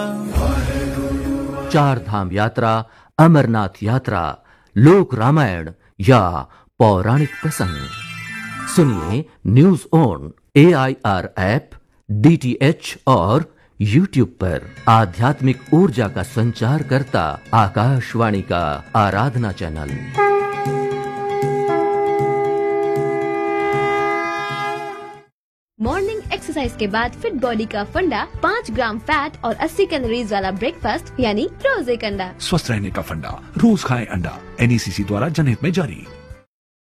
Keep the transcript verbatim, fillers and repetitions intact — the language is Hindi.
चार धाम यात्रा, अमरनाथ यात्रा, लोक रामायण या पौराणिक प्रसंग सुनिए news on A I R app, D T H और यूट्यूब पर। आध्यात्मिक ऊर्जा का संचार करता आकाशवाणी का आराधना चैनल। मॉर्निंग एक्सरसाइज के बाद फिट बॉडी का फंडा, पाँच ग्राम फैट और अस्सी कैलोरीज वाला ब्रेकफास्ट यानी रोज एक अंडा। स्वस्थ रहने का फंडा, रोज खाएं अंडा। एन ई सी सी द्वारा जनहित में जारी।